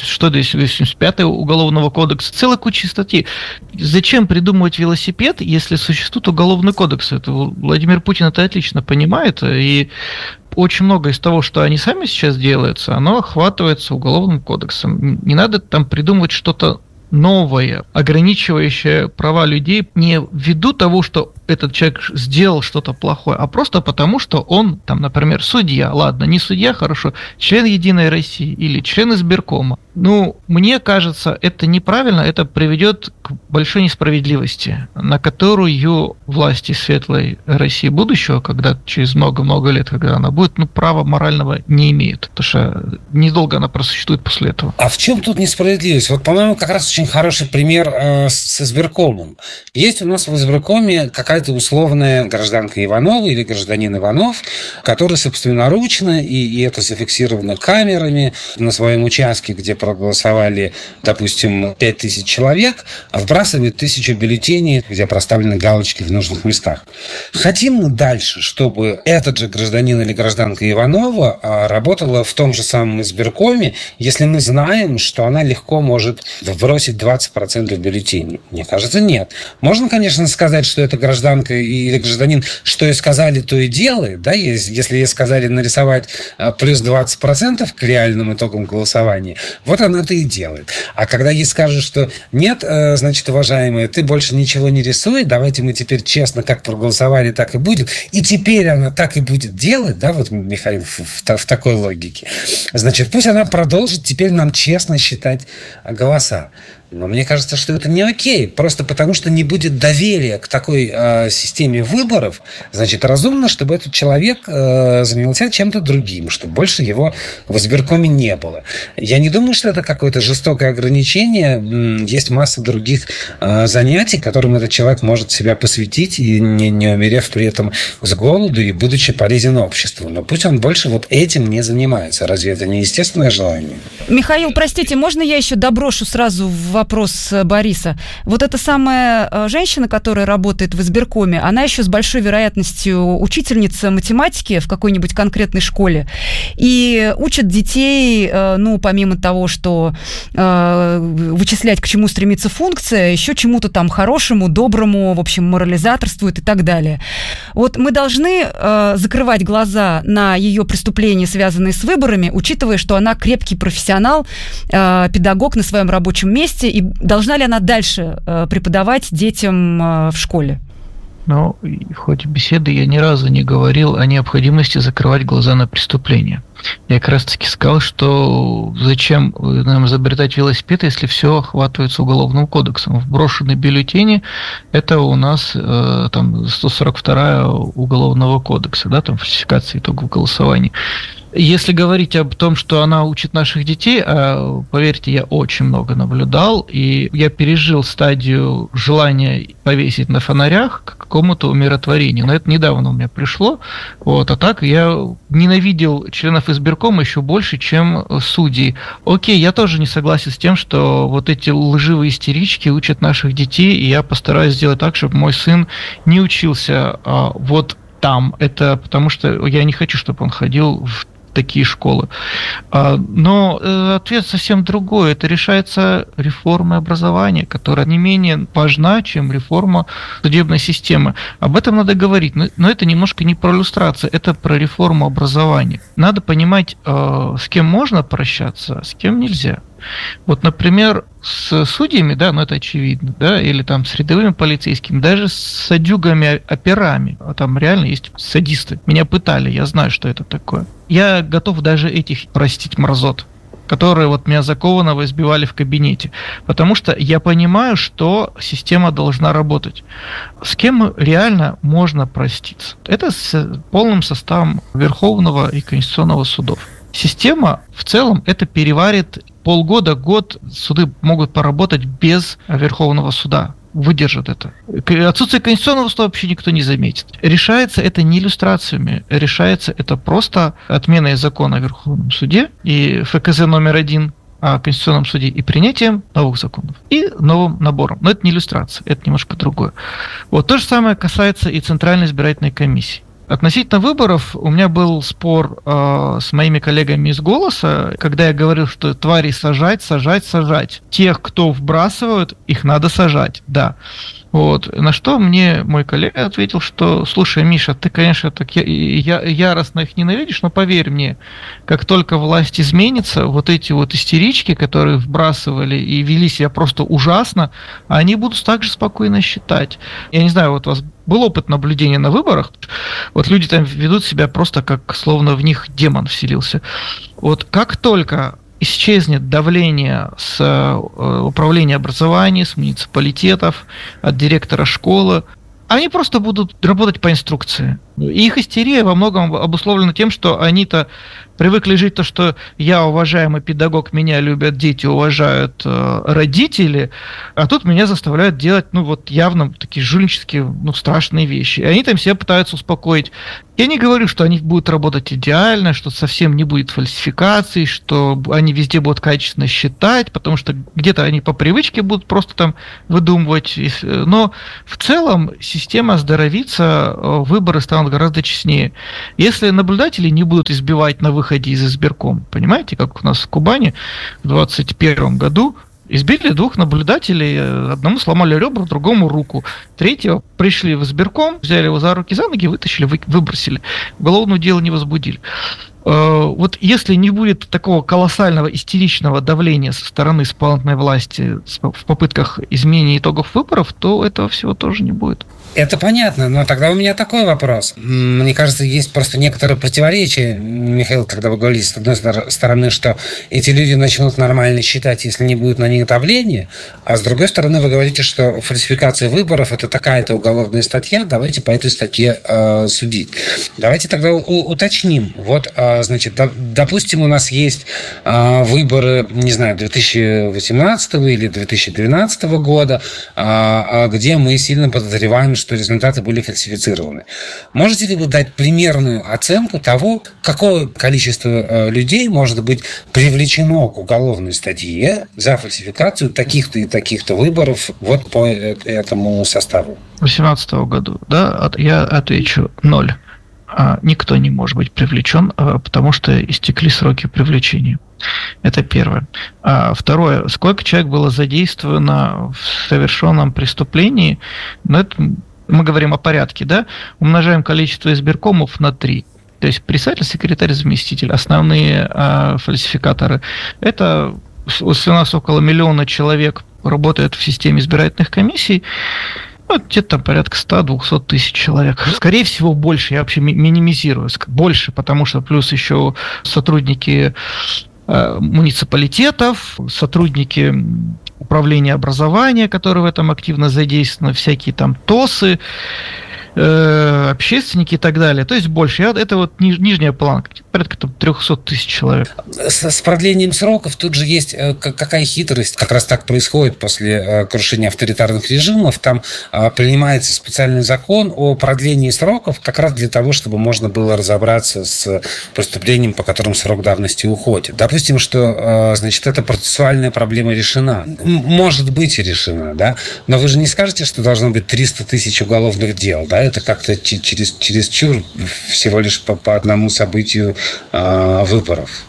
285 Уголовного кодекса, целая куча статей. Зачем придумывать велосипед, если существует Уголовный кодекс? Это Владимир Путин это отлично понимает, и очень много из того, что они сами сейчас делаются, оно охватывается Уголовным кодексом. Не надо там придумывать что-то новое, ограничивающее права людей не ввиду того, что этот человек сделал что-то плохое, а просто потому, что он, там, например, судья. Ладно, не судья, хорошо, член Единой России или член избиркома. Ну, мне кажется, это неправильно, это приведет к большой несправедливости, на которую власти светлой России будущего, когда через много-много лет, когда она будет, ну, права морального не имеют, потому что недолго она просуществует после этого. А в чем тут несправедливость? Вот, по-моему, как раз очень хороший пример с избиркомом. Есть у нас в избиркоме какая-то условная гражданка Иванова или гражданин Иванов, который собственноручно, и это зафиксировано камерами на своем участке, где проголосовали, допустим, 5000 человек, вбрасывает 1000 бюллетеней, где проставлены галочки в нужных местах. Хотим мы дальше, чтобы этот же гражданин или гражданка Иванова работала в том же самом избиркоме, если мы знаем, что она легко может вбросить 20% бюллетеней? Мне кажется, нет. Можно, конечно, сказать, что это гражданка или гражданин, что ей сказали, то и делает, да, если ей сказали нарисовать плюс 20% к реальным итогам голосования, вот она это и делает. А когда ей скажут, что нет, значит, уважаемая, ты больше ничего не рисуй, давайте мы теперь честно, как проголосовали, так и будет, и теперь она так и будет делать, да, вот, Михаил, в такой логике, значит, пусть она продолжит теперь нам честно считать голоса. Но мне кажется, что это не окей, просто потому что не будет доверия к такой системе выборов. Значит, разумно, чтобы этот человек занялся чем-то другим, чтобы больше его в избиркоме не было. Я не думаю, что это какое-то жестокое ограничение. Есть масса других занятий, которым этот человек может себя посвятить, и не умерев при этом с голоду, и будучи полезен обществу. Но пусть он больше вот этим не занимается. Разве это не естественное желание? Михаил, простите, можно я еще доброшу сразу в вопрос Бориса? Вот эта самая женщина, которая работает в избиркоме, она еще с большой вероятностью учительница математики в какой-нибудь конкретной школе и учит детей, ну, помимо того, что вычислять, к чему стремится функция, еще чему-то там хорошему, доброму, в общем, морализаторствует и так далее. Вот мы должны закрывать глаза на ее преступления, связанные с выборами, учитывая, что она крепкий профессионал, педагог на своем рабочем месте, и должна ли она дальше преподавать детям в школе? Ну, в ходе беседы я ни разу не говорил о необходимости закрывать глаза на преступления. Я как раз-таки сказал, что зачем нам изобретать велосипед, если все охватывается Уголовным кодексом. Вброшенные бюллетени – это у нас там 142 Уголовного кодекса, да, там фальсификация итогов голосования. Если говорить об том, что она учит наших детей, поверьте, я очень много наблюдал, и я пережил стадию желания повесить на фонарях, как какому-то умиротворению. Но это недавно у меня пришло. Вот. А так я ненавидел членов избиркома еще больше, чем судей. Окей, я тоже не согласен с тем, что вот эти лживые истерички учат наших детей, и я постараюсь сделать так, чтобы мой сын не учился вот там. Это потому что я не хочу, чтобы он ходил в такие школы. Но ответ совсем другой. Это решается реформой образования, которая не менее важна, чем реформа судебной системы. Об этом надо говорить. Но это немножко не про иллюстрацию, это про реформу образования. Надо понимать, с кем можно прощаться, а с кем нельзя. Вот, например, с судьями, да, ну это очевидно, да, или там с рядовыми полицейскими, даже с садюгами-операми, а там реально есть садисты. Меня пытали, я знаю, что это такое. Я готов даже этих простить мразот, которые вот меня закованного избивали в кабинете, потому что я понимаю, что система должна работать. С кем реально можно проститься? Это с полным составом Верховного и Конституционного судов. Система в целом это переварит полгода-год, суды могут поработать без Верховного суда. Выдержат это. Отсутствие Конституционного суда вообще никто не заметит. Решается это не иллюстрациями, решается это просто отменой закона о Верховном суде и ФКЗ номер 1 о Конституционном суде и принятием новых законов и новым набором. Но это не иллюстрация, это немножко другое. Вот то же самое касается и Центральной избирательной комиссии. Относительно выборов у меня был спор с моими коллегами из «Голоса», когда я говорил, что твари сажать. Тех, кто вбрасывают, их надо сажать, да. Вот. На что мне мой коллега ответил, что, слушай, Миша, ты, конечно, так яростно их ненавидишь, но поверь мне, как только власть изменится, вот эти вот истерички, которые вбрасывали и вели себя просто ужасно, они будут так же спокойно считать. Я не знаю, вот у вас был опыт наблюдения на выборах, вот люди там ведут себя просто как, словно в них демон вселился. Вот как только исчезнет давление с управления образования, с муниципалитетов, от директора школы, они просто будут работать по инструкции. И их истерия во многом обусловлена тем, что они-то привыкли жить то, что я уважаемый педагог, меня любят дети, уважают родители, а тут меня заставляют делать, ну вот явно такие жульнические, ну страшные вещи. И они там себя пытаются успокоить. Я не говорю, что они будут работать идеально, что совсем не будет фальсификаций, что они везде будут качественно считать, потому что где-то они по привычке будут просто там выдумывать. Но в целом система оздоровится, выборы станут гораздо честнее. Если наблюдатели не будут избивать на выходе из избиркома, понимаете, как у нас в Кубани в 2021 году избили 2 наблюдателей, одному сломали ребра, другому руку. Третьего пришли в избирком, взяли его за руки, за ноги, вытащили, выбросили. Уголовное дело не возбудили. Вот если не будет такого колоссального истеричного давления со стороны исполнительной власти в попытках изменения итогов выборов, то этого всего тоже не будет. Это понятно, но тогда у меня такой вопрос. Мне кажется, есть просто некоторые противоречия, Михаил, когда вы говорите, с одной стороны, что эти люди начнут нормально считать, если не будет на них давления, а с другой стороны, вы говорите, что фальсификация выборов – это такая-то уголовная статья, давайте по этой статье судить. Давайте тогда уточним. Вот, значит, допустим, у нас есть выборы, не знаю, 2018 или 2012 года, где мы сильно подозреваем, что результаты были фальсифицированы. Можете ли вы дать примерную оценку того, какое количество людей может быть привлечено к уголовной статье за фальсификацию таких-то и таких-то выборов вот по этому составу? В 2018 году, да, я отвечу 0. Никто не может быть привлечен, потому что истекли сроки привлечения. Это первое. Второе. Сколько человек было задействовано в совершенном преступлении? Ну, это мы говорим о порядке, да? Умножаем количество избиркомов на 3. То есть председатель, секретарь, заместитель. Основные фальсификаторы. Это у нас около 1 миллиона человек работает в системе избирательных комиссий. Где-то там порядка 100-200 тысяч человек. Скорее всего, больше. Я вообще минимизирую. Больше, потому что плюс еще сотрудники муниципалитетов, сотрудники управления образования, которые в этом активно задействованы, всякие там ТОСы, общественники и так далее. То есть больше. Это вот нижняя планка. порядка 300 тысяч человек. С продлением сроков тут же есть какая хитрость. Как раз так происходит после крушения авторитарных режимов. Там принимается специальный закон о продлении сроков как раз для того, чтобы можно было разобраться с преступлением, по которым срок давности уходит. Допустим, что, значит, эта процессуальная проблема решена. Может быть решена, да? Но вы же не скажете, что должно быть 300 тысяч уголовных дел, да? Это как-то чересчур всего лишь по одному событию выборов.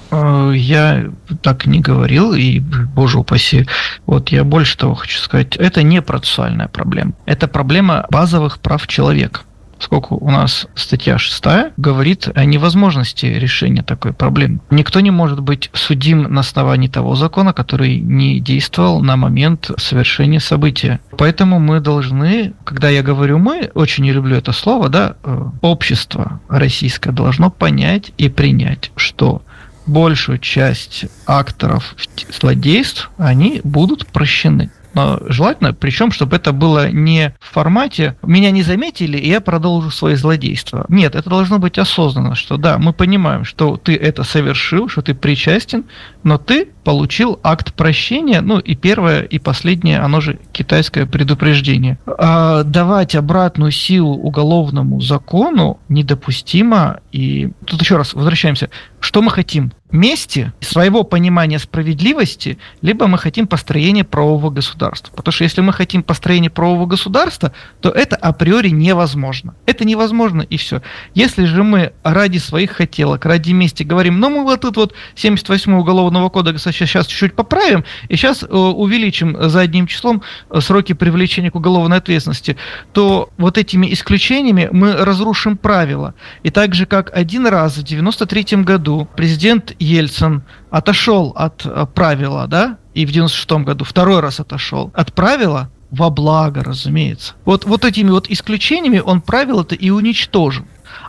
Я так не говорил, и, боже упаси, вот я больше того хочу сказать, это не процессуальная проблема, это проблема базовых прав человека. Поскольку у нас статья 6 говорит о невозможности решения такой проблемы. Никто не может быть судим на основании того закона, который не действовал на момент совершения события. Поэтому мы должны, когда я говорю «мы», очень не люблю это слово, да, общество российское должно понять и принять, что большую часть акторов злодейств, они будут прощены. Но желательно, причем, чтобы это было не в формате «меня не заметили, и я продолжу свои злодейства». Нет, это должно быть осознанно, что да, мы понимаем, что ты это совершил, что ты причастен, но ты получил акт прощения, ну и первое, и последнее, оно же китайское предупреждение. А давать обратную силу уголовному закону недопустимо, и тут еще раз возвращаемся. Что мы хотим? Мести, своего понимания справедливости, либо мы хотим построения правового государства. Потому что если мы хотим построения правового государства, то это априори невозможно. Это невозможно, и все. Если же мы ради своих хотелок, ради мести говорим, ну мы вот тут вот 78-й Уголовного кодекса сейчас чуть-чуть поправим, и сейчас увеличим задним числом сроки привлечения к уголовной ответственности, то вот этими исключениями мы разрушим правила. И так же, как один раз в 1993 году президент Ельцин отошел от правила, да, и в 96-м году второй раз отошел от правила во благо, разумеется. Вот этими вот исключениями он правило-то и уничтожил.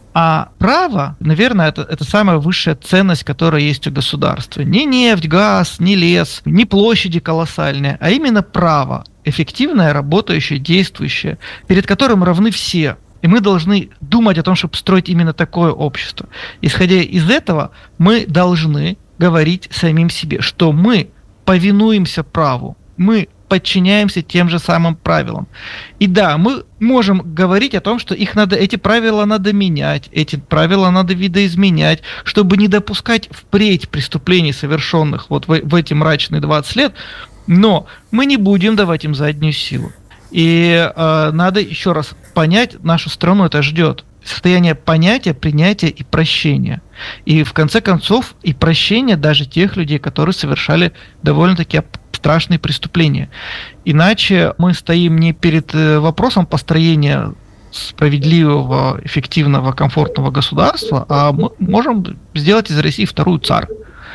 А право, наверное, это самая высшая ценность, которая есть у государства. Не нефть, газ, не лес, не площади колоссальные, а именно право, эффективное, работающее, действующее, перед которым равны все. И мы должны думать о том, чтобы строить именно такое общество. Исходя из этого, мы должны говорить самим себе, что мы повинуемся праву, мы подчиняемся тем же самым правилам. И да, мы можем говорить о том, что эти правила надо менять, эти правила надо видоизменять, чтобы не допускать впредь преступлений, совершенных вот в эти мрачные 20 лет, но мы не будем давать им заднюю силу. И надо еще раз понять, нашу страну это ждет. Состояние понятия, принятия и прощения. И в конце концов и прощения даже тех людей, которые совершали довольно-таки страшные преступления. Иначе мы стоим не перед вопросом построения справедливого, эффективного, комфортного государства, а мы можем сделать из России вторую ЦАР.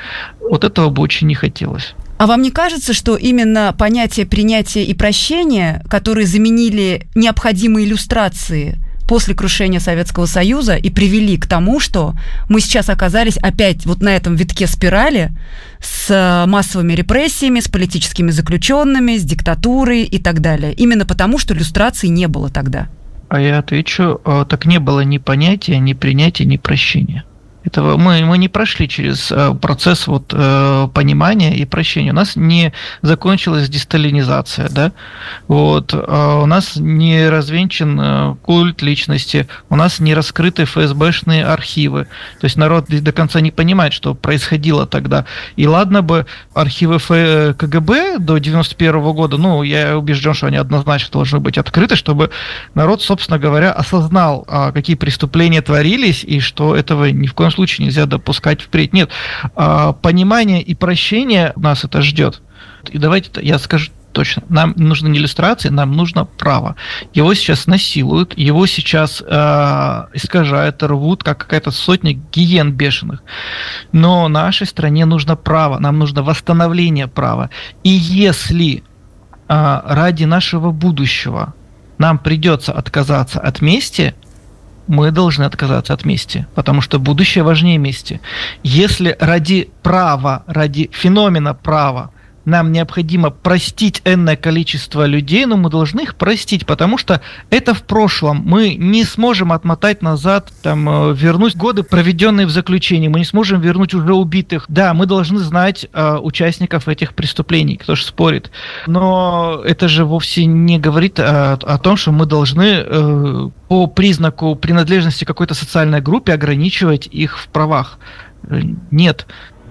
Вот этого бы очень не хотелось. А вам не кажется, что именно понятие принятия и прощения, которые заменили необходимые иллюстрации после крушения Советского Союза и привели к тому, что мы сейчас оказались опять вот на этом витке спирали с массовыми репрессиями, с политическими заключенными, с диктатурой и так далее. Именно потому, что иллюстраций не было тогда. А я отвечу, так не было ни понятия, ни принятия, ни прощения. Этого мы не прошли через процесс понимания и прощения. У нас не закончилась десталинизация, да? У нас не развенчан культ личности, у нас не раскрыты ФСБшные архивы. То есть народ до конца не понимает, что происходило тогда. И ладно бы архивы КГБ до 91 года, я убежден, что они однозначно должны быть открыты, чтобы народ, собственно говоря, осознал, какие преступления творились, и что этого ни в коем случае нельзя допускать впредь. Нет, понимание и прощение нас это ждет. И давайте я скажу точно, нам нужны не иллюстрации, нам нужно право. Его сейчас насилуют, его сейчас искажают, рвут, как какая-то сотня гиен бешеных. Но нашей стране нужно право, нам нужно восстановление права. И если ради нашего будущего нам придется отказаться от мести, мы должны отказаться от мести, потому что будущее важнее мести. Если ради права, ради феномена права нам необходимо простить энное количество людей, но мы должны их простить, потому что это в прошлом. Мы не сможем отмотать назад, вернуть годы, проведенные в заключении. Мы не сможем вернуть уже убитых. Да, мы должны знать участников этих преступлений, кто же спорит. Но это же вовсе не говорит о том, что мы должны по признаку принадлежности к какой-то социальной группе ограничивать их в правах. Нет.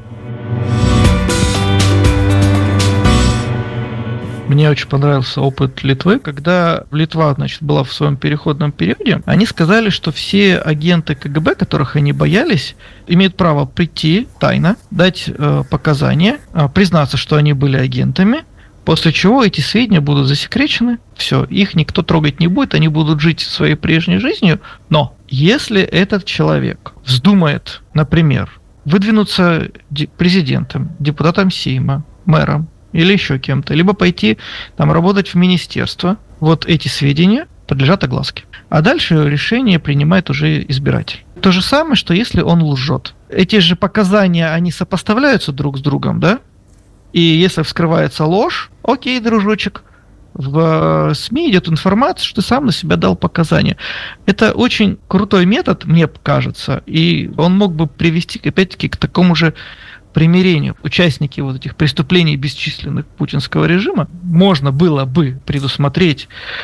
Мне очень понравился опыт Литвы, когда Литва, была в своем переходном периоде, они сказали, что все агенты КГБ, которых они боялись, имеют право прийти тайно, дать показания, признаться, что они были агентами, после чего эти сведения будут засекречены, все, их никто трогать не будет, они будут жить своей прежней жизнью, но если этот человек вздумает, например, выдвинуться президентом, депутатом Сейма, мэром, или еще кем-то, либо пойти работать в министерство, вот эти сведения подлежат огласке. А дальше решение принимает уже избиратель. То же самое, что если он лжет. Эти же показания, они сопоставляются друг с другом, да? И если вскрывается ложь, окей, дружочек, в СМИ идет информация, что ты сам на себя дал показания. Это очень крутой метод, мне кажется, и он мог бы привести, опять-таки, к такому же примирению. Участники вот этих преступлений бесчисленных путинского режима можно было бы предусмотреть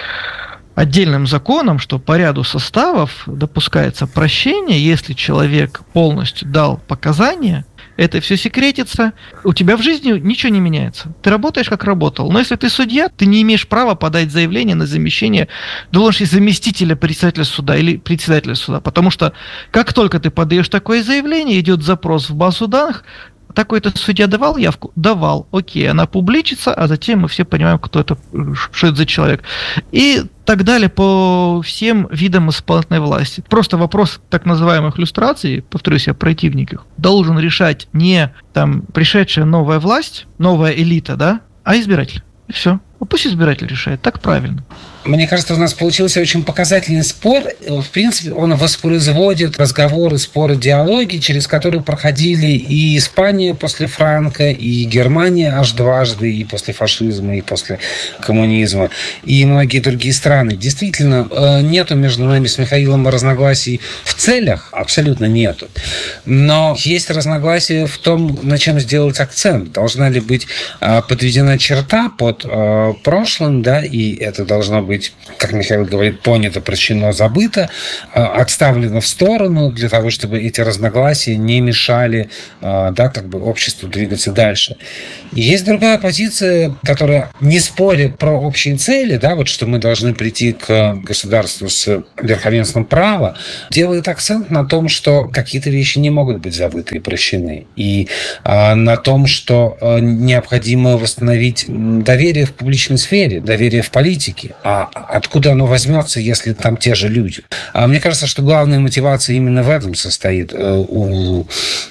отдельным законом, что по ряду составов допускается прощение, если человек полностью дал показания, это все секретится, у тебя в жизни ничего не меняется. Ты работаешь, как работал. Но если ты судья, ты не имеешь права подать заявление на замещение должности заместителя председателя суда или председателя суда, потому что как только ты подаешь такое заявление, идет запрос в базу данных, такой-то судья давал явку? Давал. Окей, она публичится, а затем мы все понимаем, кто это, что это за человек. И так далее по всем видам исполнительной власти. Просто вопрос так называемых люстраций, повторюсь, о противниках, должен решать не пришедшая новая власть, новая элита, да, а избиратель. И все. Пусть избиратель решает, так правильно. Мне кажется, у нас получился очень показательный спор. В принципе, он воспроизводит разговоры, споры, диалоги, через которые проходили и Испания после Франко, и Германия аж дважды, и после фашизма, и после коммунизма, и многие другие страны. Действительно, нету между нами с Михаилом разногласий в целях, абсолютно нету. Но есть разногласия в том, на чем сделать акцент. Должна ли быть подведена черта под прошлым, да, и это должно быть, как Михаил говорит, понято, прощено, забыто, отставлено в сторону для того, чтобы эти разногласия не мешали, обществу двигаться дальше. И есть другая позиция, которая, не спорит про общие цели, да, вот что мы должны прийти к государству с верховенством права, делает акцент на том, что какие-то вещи не могут быть забыты и прощены. И на том, что необходимо восстановить доверие в публичной сфере, доверие в политике. А откуда оно возьмется, если там те же люди? Мне кажется, что главная мотивация именно в этом состоит у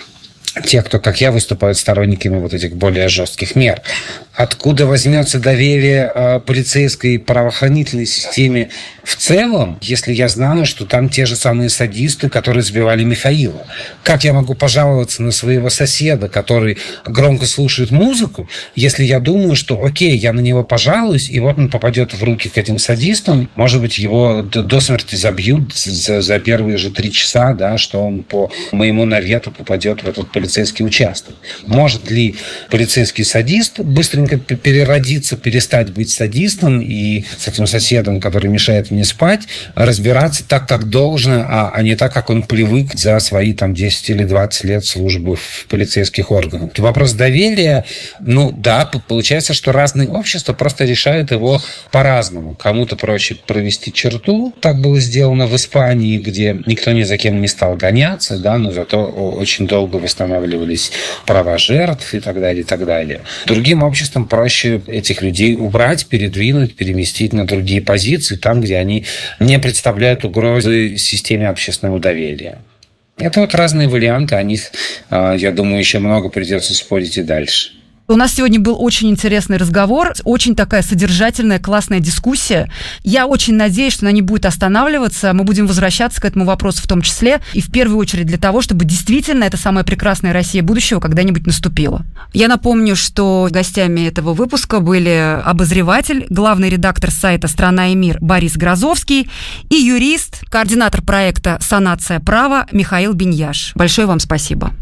тех, кто, как я, выступают сторонниками вот этих более жестких мер. Откуда возьмется доверие полицейской и правоохранительной системе в целом, если я знаю, что там те же самые садисты, которые сбивали Михаила? Как я могу пожаловаться на своего соседа, который громко слушает музыку, если я думаю, что окей, я на него пожалуюсь, и вот он попадет в руки к этим садистам, может быть, его до смерти забьют за первые же 3 часа, да, что он по моему навету попадет в этот полицейский участок. Может ли полицейский садист быстренько переродиться, перестать быть садистом и с этим соседом, который мешает мне спать, разбираться так, как должно, а не так, как он привык за свои 10 или 20 лет службы в полицейских органах. Вопрос доверия, получается, что разные общества просто решают его по-разному. Кому-то проще провести черту, так было сделано в Испании, где никто ни за кем не стал гоняться, да, но зато очень долго восстанавливались права жертв и так далее, и так далее. Другим обществам проще этих людей убрать, передвинуть, переместить на другие позиции, там, где они не представляют угрозы системе общественного доверия. Это разные варианты, о них, я думаю, еще много придется спорить и дальше. У нас сегодня был очень интересный разговор, очень такая содержательная, классная дискуссия. Я очень надеюсь, что она не будет останавливаться. Мы будем возвращаться к этому вопросу в том числе. И в первую очередь для того, чтобы действительно эта самая прекрасная Россия будущего когда-нибудь наступила. Я напомню, что гостями этого выпуска были обозреватель, главный редактор сайта «Страна и мир» Борис Грозовский и юрист, координатор проекта «Санация права» Михаил Беньяш. Большое вам спасибо.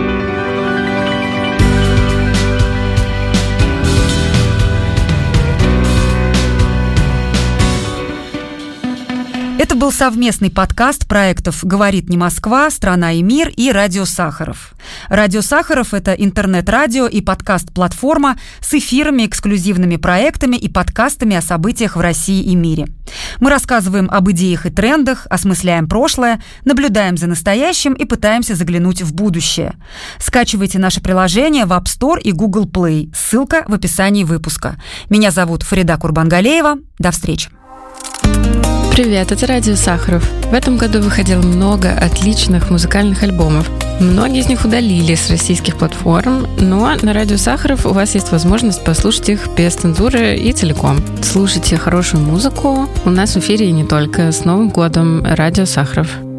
Это был совместный подкаст проектов «Говорит не Москва», «Страна и мир» и «Радио Сахаров». «Радио Сахаров» — это интернет-радио и подкаст-платформа с эфирами, эксклюзивными проектами и подкастами о событиях в России и мире. Мы рассказываем об идеях и трендах, осмысляем прошлое, наблюдаем за настоящим и пытаемся заглянуть в будущее. Скачивайте наше приложение в App Store и Google Play. Ссылка в описании выпуска. Меня зовут Фарида Курбангалеева. До встречи. Привет, это Радио Сахаров. В этом году выходило много отличных музыкальных альбомов. Многие из них удалили с российских платформ, но на Радио Сахаров у вас есть возможность послушать их без цензуры и целиком. Слушайте хорошую музыку. У нас в эфире и не только. С Новым годом, Радио Сахаров.